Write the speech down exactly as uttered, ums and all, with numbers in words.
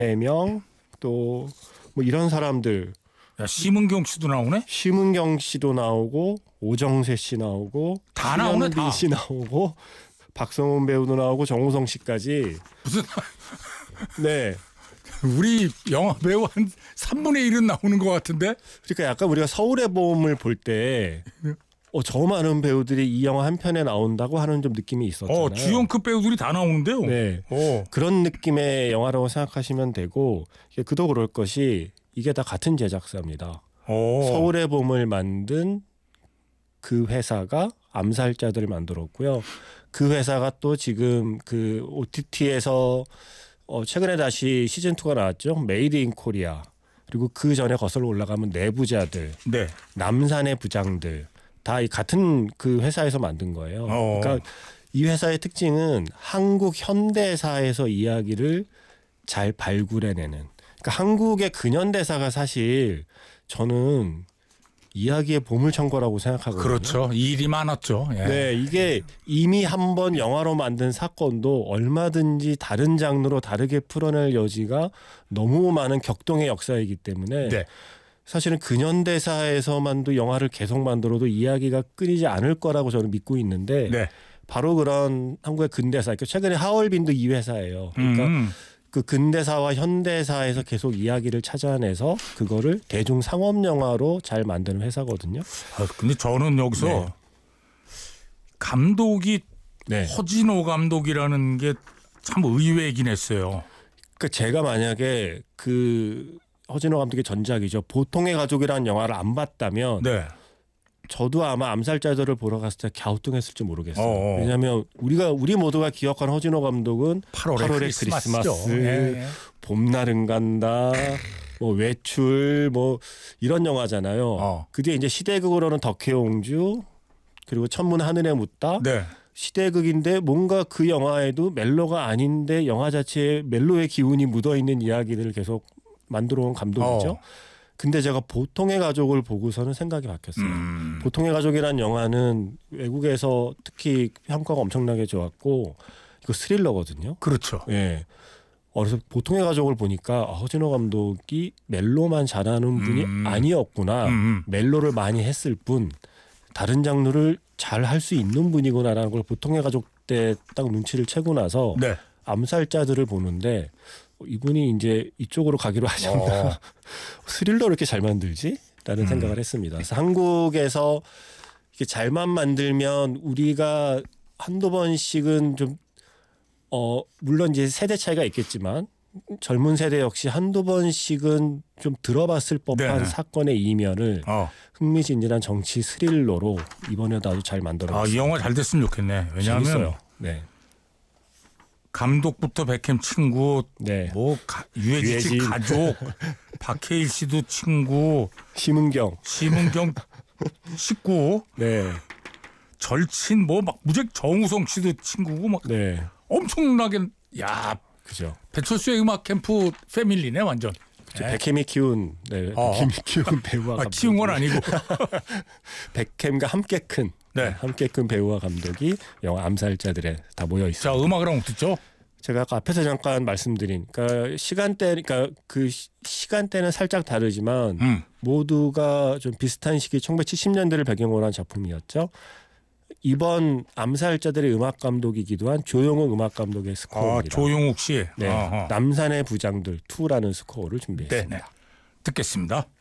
명 또 뭐 이런 사람들. 야, 심은경 씨도 나오네? 심은경 씨도 나오고 오정세 씨 나오고 다 나오네, 다. 씨 나오고 박성훈 배우도 나오고 정우성 씨까지. 무슨 네. 우리 영화 배우 한 삼분의 일은 나오는 것 같은데? 그러니까 약간 우리가 서울의 봄을 볼 때 어, 저 많은 배우들이 이 영화 한 편에 나온다고 하는 좀 느낌이 있었잖아요. 어, 주연급 배우들이 다 나오는데요. 네. 어. 그런 느낌의 영화라고 생각하시면 되고 그도 그럴 것이 이게 다 같은 제작사입니다. 어. 서울의 봄을 만든 그 회사가 암살자들을 만들었고요. 그 회사가 또 지금 그 오티티에서 어 최근에 다시 시즌이가 나왔죠. 메이드 인 코리아. 그리고 그 전에 거슬러 올라가면 내부자들, 네. 남산의 부장들 다 이 같은 그 회사에서 만든 거예요. 어. 그러니까 이 회사의 특징은 한국 현대사에서 이야기를 잘 발굴해내는. 그러니까 한국의 근현대사가 사실 저는 이야기의 보물천거라고 생각하거든요. 그렇죠. 일이 많았죠. 예. 네, 이게 이미 한번 영화로 만든 사건도 얼마든지 다른 장르로 다르게 풀어낼 여지가 너무 많은 격동의 역사이기 때문에 네. 사실은 근현대사에서만도 영화를 계속 만들어도 이야기가 끊이지 않을 거라고 저는 믿고 있는데 네. 바로 그런 한국의 근대사, 최근에 하얼빈도 이 회사예요. 그러니까 음. 그 근대사와 현대사에서 계속 이야기를 찾아내서 그거를 대중 상업 영화로 잘 만드는 회사거든요. 아, 근데 저는 여기서 네. 감독이 네. 허진호 감독이라는 게 참 의외이긴 했어요. 그 제가 만약에 그 허진호 감독의 전작이죠. 보통의 가족이라는 영화를 안 봤다면 네. 저도 아마 암살자들을 보러 갔을 때 갸우뚱했을지 모르겠어요. 어어. 왜냐하면 우리가 우리 모두가 기억하는 허진호 감독은 팔월의, 팔월의 크리스마스죠. 크리스마스, 예, 예. 봄날은 간다, 뭐 외출, 뭐 이런 영화잖아요. 어. 그 뒤에 이제 시대극으로는 덕혜옹주 그리고 천문 하늘에 묻다. 네. 시대극인데 뭔가 그 영화에도 멜로가 아닌데 영화 자체에 멜로의 기운이 묻어 있는 이야기들을 계속 만들어 온 감독이죠. 어. 근데 제가 보통의 가족을 보고서는 생각이 바뀌었어요. 음. 보통의 가족이라는 영화는 외국에서 특히 평가가 엄청나게 좋았고 이거 스릴러거든요. 그렇죠. 예. 어, 그래서 보통의 가족을 보니까 아, 허진호 감독이 멜로만 잘하는 분이 음. 아니었구나. 음. 멜로를 많이 했을 뿐 다른 장르를 잘 할 수 있는 분이구나라는 걸 보통의 가족 때 딱 눈치를 채고 나서 네. 암살자들을 보는데 이분이 이제 이쪽으로 가기로 하셨나. 어. 스릴러 이렇게 잘 만들지? 라는 음. 생각을 했습니다. 그래서 한국에서 이렇게 잘만 만들면 우리가 한두 번씩은 좀 어 물론 이제 세대 차이가 있겠지만 젊은 세대 역시 한두 번씩은 좀 들어봤을 법한 네. 사건의 이면을 어. 흥미진진한 정치 스릴러로 이번에도 아주 잘 만들었어요. 아, 이 영화 잘 됐으면 좋겠네. 왜냐하면 재밌어요. 네. 감독부터 백햄 친구, 네. 뭐 가, 유해진 씨 유해진. 가족, 박해일 씨도 친구, 심은경. 심은경 식구, 네. 절친 뭐 막 무적 정우성 씨도 친구고 막 네. 엄청나게 야 그죠. 배철수의 음악 캠프 패밀리네 완전. 그죠. 네. 백햄이 키운 네. 어. 백햄이 키운 배우와 아, 감독. 키운 건 아니고. 백햄과 함께 큰 네. 함께 큰 배우와 감독이 영화 암살자들에 다 모여 자, 있습니다. 음악을 한곡 듣죠. 제가 아까 앞에서 잠깐 말씀드린 그러니까 시간대 그러니까 그 시, 시간대는 살짝 다르지만 음. 모두가 좀 비슷한 시기 천구백칠십 년대를 배경으로 한 작품이었죠. 이번 암살자들의 음악 감독이기도 한 조용욱 음악 감독의 아, 스코어입니다. 조용욱 씨. 네, 어허. 남산의 부장들 이라는 스코어를 준비했습니다. 네, 네. 듣겠습니다.